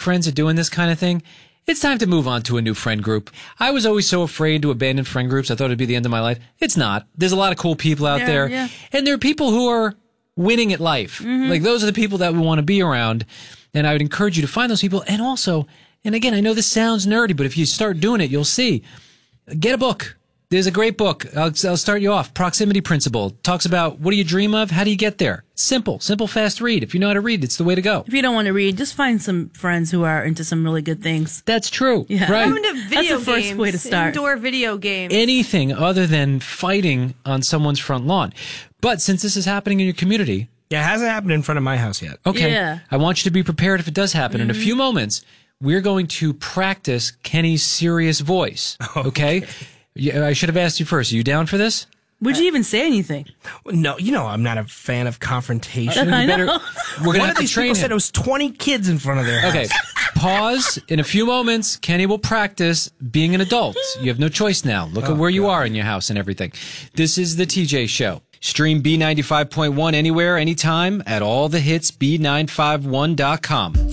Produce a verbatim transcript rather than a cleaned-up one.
friends are doing this kind of thing, it's time to move on to a new friend group. I was always so afraid to abandon friend groups. I thought it'd be the end of my life. It's not. There's a lot of cool people out Yeah, there. yeah. And there are people who are winning at life. Mm-hmm. Like, those are the people that we want to be around. And I would encourage you to find those people. And also, and again, I know this sounds nerdy, but if you start doing it, you'll see. Get a book. There's a great book. I'll, I'll start you off. Proximity Principle. Talks about what do you dream of? How do you get there? Simple. Simple, fast read. If you know how to read, it's the way to go. If you don't want to read, just find some friends who are into some really good things. That's true. Yeah. Right. I'm into video That's the first games, way to start. Indoor video games. Anything other than fighting on someone's front lawn. But since this is happening in your community, Yeah, it hasn't happened in front of my house yet. okay, Yeah. I want you to be prepared if it does happen. In a few moments, we're going to practice Kenny's serious voice. Okay? Yeah, I should have asked you first. Are you down for this? Would you even say anything? No, you know I'm not a fan of confrontation. I You better- know. We're going to One have of to these train people said him. it was twenty kids in front of their house. Okay, pause. In a few moments, Kenny will practice being an adult. You have no choice now. Look at where you are in your house and everything. This is the T J Show. Stream B ninety-five point one anywhere, anytime at all the hits B nine five one dot com.